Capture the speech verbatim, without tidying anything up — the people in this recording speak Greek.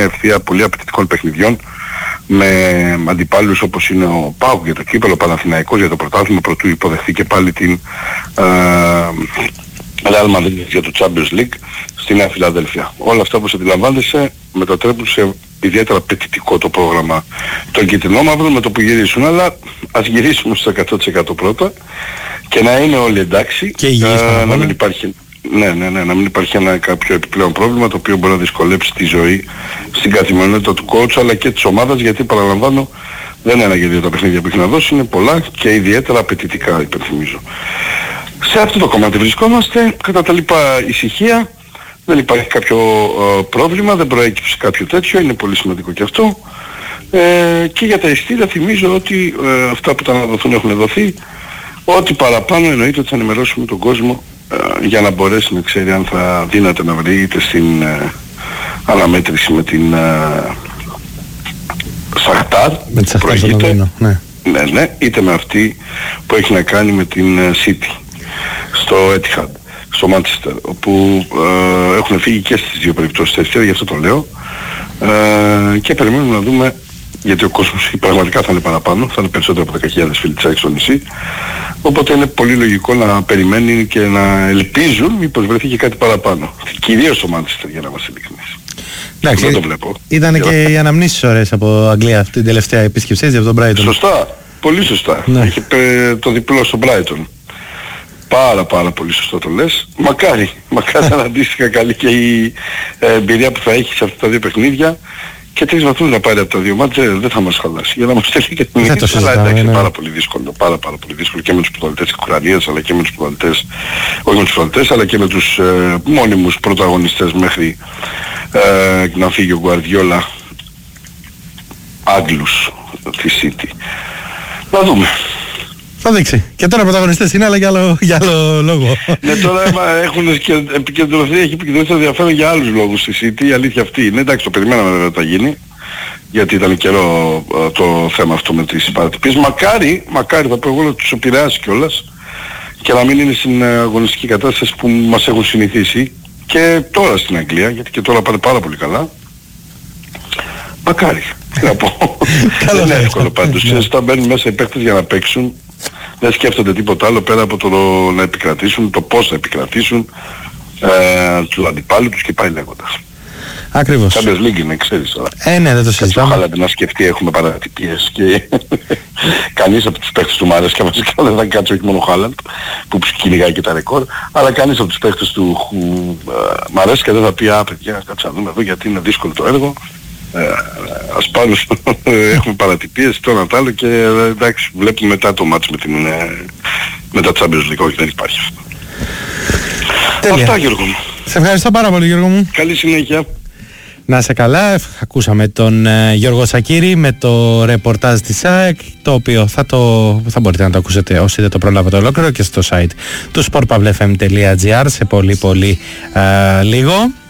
ευθεία πολύ απαιτητικών παιχνιδιών με αντιπάλους όπως είναι ο ΠΑΟΚ για το κύπελλο, ο Παναθηναϊκός για το πρωτάθλημα, πρωτού υποδεχθεί και πάλι την Real Madrid για το Champions League στη Νέα Φιλαδέλφια. Όλα αυτά όπως αντιλαμβάνεσαι μετατρέπουν σε ιδιαίτερα απαιτητικό το πρόγραμμα των κυτρινόμαυρων με το που γυρίσουν, αλλά ας γυρίσουν στο εκατό τοις εκατό πρώτα και να είναι όλοι εντάξει, και υγιείς, ε, να μην υπάρχει, ναι, ναι, ναι, να μην υπάρχει ένα κάποιο επιπλέον πρόβλημα το οποίο μπορεί να δυσκολέψει τη ζωή στην καθημερινότητα του coach αλλά και της ομάδας, γιατί παραλαμβάνω δεν είναι ένα και δύο τα παιχνίδια που έχει να δώσει, είναι πολλά και ιδιαίτερα απαιτητικά, υπενθυμίζω. Σε αυτό το κομμάτι βρισκόμαστε, κατά τα λοιπά ησυχία, δεν υπάρχει κάποιο ε, πρόβλημα, δεν προέκυψε κάποιο τέτοιο, είναι πολύ σημαντικό και αυτό. Ε, και για τα ειστήρια θυμίζω ότι ε, αυτά που τα να δοθούν έχουν δοθεί, ό,τι παραπάνω εννοείται ότι θα ενημερώσουμε τον κόσμο ε, για να μπορέσει να ξέρει αν θα δύναται να βρει είτε στην ε, αναμέτρηση με την ε, Σαχτάρ, με τη Σαχτάρ στο Λονδίνο, ναι. Ναι, ναι, είτε με αυτή που έχει να κάνει με την ε, City στο Etihad, στο Manchester, όπου ε, έχουν φύγει και στις δύο περιπτώσεις τέσσερα, γι' αυτό το λέω, ε, και περιμένουμε να δούμε, γιατί ο κόσμος πραγματικά θα είναι παραπάνω, θα είναι περισσότερο από δέκα χιλιάδες φίλοι της ΑΕΚ στο νησί, οπότε είναι πολύ λογικό να περιμένει και να ελπίζουν μήπως βρεθεί και κάτι παραπάνω, κυρίως στο Manchester, για να μας ειλικρινείς. Εντάξει, δεν το βλέπω. Ήταν και οι αναμνήσεις ωραίες από Αγγλία την τελευταία επίσκεψη από τον Brighton. Σωστά, πολύ σωστά. Ναι. Έχει το διπλό στο Brighton. Πάρα πάρα πολύ σωστό το λες. Μακάρι, μακάρι να αντίστοιχα καλή και η ε, εμπειρία που θα έχει σε αυτά τα δύο παιχνίδια και τρεις βαθμούς να πάρει από τα δύο μάτια δεν θα μας χαλάσει. Για να μας στέλνει και την ίδια, αλλά εντάξει, είναι πάρα πολύ δύσκολο, πάρα πάρα πολύ δύσκολο και με τους πρωταθλητές της Ουκρανίας αλλά και με τους πρωταθλητές, όχι με τους πρωταθλητές αλλά και με τους ε, μόνιμους πρωταγωνιστές μέχρι ε, να φύγει ο Γκουαρδιόλα, Άγγλους τη City. Να δούμε. Θα δείξει. Και τώρα πρωταγωνιστές είναι, αλλά για άλλο, για άλλο λόγο. Ναι, τώρα έχουν επικεντρωθεί, έχει επικεντρωθεί το ενδιαφέρον για άλλους λόγους στη City, η αλήθεια αυτή είναι. Εντάξει, το περιμέναμε βέβαια ότι θα γίνει, γιατί ήταν καιρό το θέμα αυτό με τις παρατυπίες. Μακάρι, μακάρι θα πω εγώ να τους επηρεάσει κιόλας και να μην είναι στην αγωνιστική κατάσταση που μας έχουν συνηθίσει και τώρα στην Αγγλία, γιατί και τώρα πάνε πάρα πολύ καλά. Μακάρι, τι να πω. Δεν είναι εύκολο πάντως. Όταν μπαίνουν μέσα οι παίκτες για να παίξουν, δεν σκέφτονται τίποτα άλλο πέρα από το να επικρατήσουν, το πώς θα επικρατήσουν, ε, του αντιπάλου τους και πάει λέγοντας. Ακριβώς. Champions League είναι, ξέρεις τώρα. Ε, ναι, δεν το συζητάμε. Χάλατε να σκεφτεί, έχουμε παρατυπίες και κανείς από τους παίκτες του μ' αρέσει και βασικά δεν θα κάτσει, όχι μόνο ο Χάλαντ που κυνηγάει και τα ρεκόρ, αλλά κανείς από τους παίκτες του ε, μ' αρέσει και δεν θα πει, α, παιδιά, κάτσε να δούμε εδώ γιατί είναι δύσκολο το έργο. Ε, ας πάνω έχουμε παρατυπίες, το ένα τ' άλλο και ε, εντάξει, βλέπουμε μετά το μάτς με, την, ε, με τα Champions League, όχι δεν υπάρχει αυτό. Τέλεια. Αυτά, Γιώργο μου. Σε ευχαριστώ πάρα πολύ, Γιώργο μου. Καλή συνέχεια. Να είσαι καλά. Ακούσαμε τον ε, Γιώργο Σακύρη με το ρεπορτάζ της ΑΕΚ, το οποίο θα, το, θα μπορείτε να το ακούσετε όσοι δεν το προλάβετε ολόκληρο και στο site του sport pavlefm τελεία gr σε πολύ πολύ ε, λίγο.